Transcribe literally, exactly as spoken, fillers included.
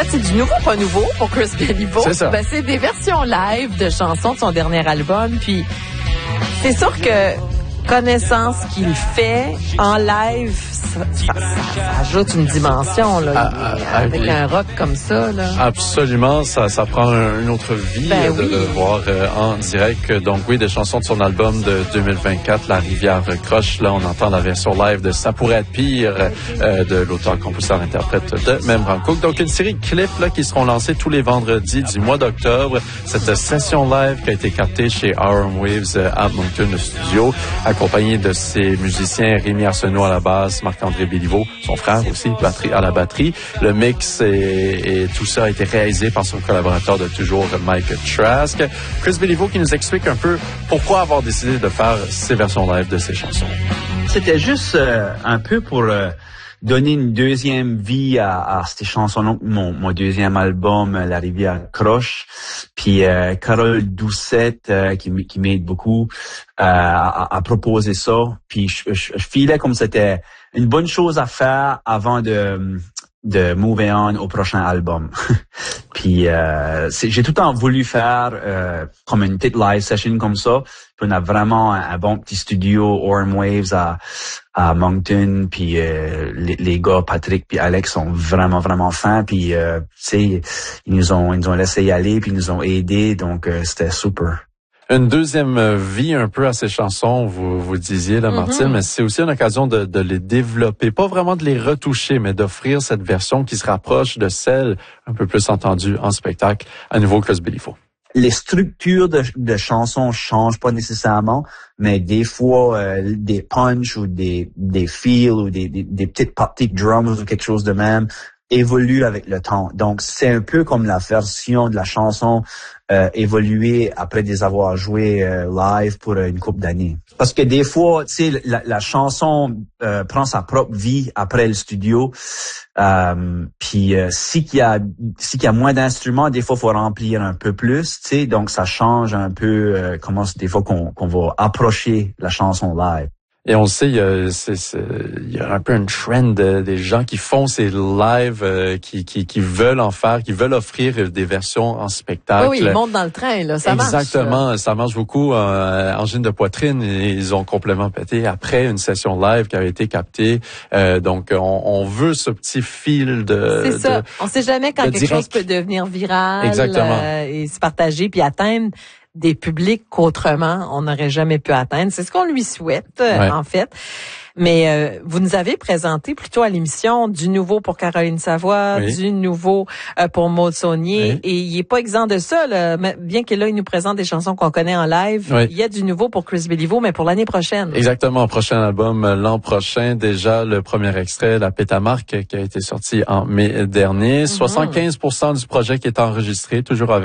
c'est du nouveau, pas nouveau pour Chris Béliveau. C'est ça. Ben, c'est des versions live de chansons de son dernier album. Puis, c'est sûr que connaissant ce qu'il fait en live, ça, ça, ça, ça ajoute une dimension là, Ah, ah, avec oui. un rock comme ça. Là. Absolument, ça, ça prend un- une autre vie Ben euh, de oui. le voir euh, en direct. Donc oui, des chansons de son album de deux mille vingt-quatre, La Rivière Croche. Là, on entend la version live de Ça pourrait être pire euh, de l'auteur, compositeur, interprète de Memran Cook. Donc une série de clips là qui seront lancés tous les vendredis du mois d'octobre. Cette session live qui a été captée chez Iron Waves euh, à Moncton, le studio, accompagné de ses musiciens Rémi Arsenault à la basse, Marc-André Béliveau, son frère aussi, batterie à la batterie. Le mix et, et tout ça a été réalisé par son collaborateur de toujours, Mike Trask. Chris Béliveau qui nous explique un peu pourquoi avoir décidé de faire ces versions live de ses chansons. C'était juste euh, un peu pour euh, donner une deuxième vie à, à ces chansons. Donc, mon, mon deuxième album, euh, La Rivière Croche. Puis euh, Carole Doucette, euh, qui, m- qui m'aide beaucoup, euh, a, a proposé ça. Puis je, je, je filais comme c'était une bonne chose à faire avant de de move on au prochain album. Puis euh, c'est- j'ai tout le temps voulu faire euh, comme une petite live session comme ça. Puis on a vraiment un, un bon petit studio, Orm Waves à, à Moncton. Puis euh, les, les gars, Patrick puis Alex, sont vraiment, vraiment fins. Puis euh, tu sais, ils nous ont ils nous ont laissé y aller, puis ils nous ont aidés. Donc euh, c'était super. Une deuxième vie un peu à ces chansons, vous vous disiez là, Martine, Mm-hmm. mais c'est aussi une occasion de, de les développer, pas vraiment de les retoucher, mais d'offrir cette version qui se rapproche de celle un peu plus entendue en spectacle à nouveau Chris Béliveau. Les structures de, de chansons changent pas nécessairement, mais des fois euh, des punchs ou des des feels ou des, des des petites parties de drums ou quelque chose de même évoluent avec le temps. Donc c'est un peu comme la version de la chanson euh, évoluer après les avoir joué euh, live pour une couple d'années. Parce que des fois, tu sais, la, la chanson euh, prend sa propre vie après le studio. Euh, puis euh, si qu'il y a si qu'il y a moins d'instruments, des fois faut remplir un peu plus, tu sais. Donc ça change un peu euh, comment c'est des fois qu'on qu'on va approcher la chanson live. Et on le sait, il y a, c'est, c'est, il y a un peu une trend de- des gens qui font ces lives, euh, qui, qui, qui veulent en faire, qui veulent offrir des versions en spectacle. Oui, oui, ils montent dans le train, là, ça marche. Exactement, ça marche beaucoup. Euh, angine de poitrine, ils ont complètement pété après une session live qui avait été captée. Euh, donc, on, on veut ce petit fil de... C'est ça. de- On sait jamais quand de quelque direct. chose peut devenir viral Exactement. euh, et se partager puis atteindre des publics qu'autrement on n'aurait jamais pu atteindre. C'est ce qu'on lui souhaite, euh, Ouais. en fait. Mais euh, vous nous avez présenté plutôt à l'émission du nouveau pour Caroline Savoie, Oui. du nouveau euh, pour Maud Saunier. Oui. Et il est pas exempt de ça. Là. Mais bien que là, il nous présente des chansons qu'on connaît en live, Oui. il y a du nouveau pour Chris Béliveau, mais pour l'année prochaine. Exactement, prochain album euh, l'an prochain. Déjà, le premier extrait, La Pétamarque, qui a été sorti en mai dernier. soixante-quinze pour cent du projet qui est enregistré, toujours avec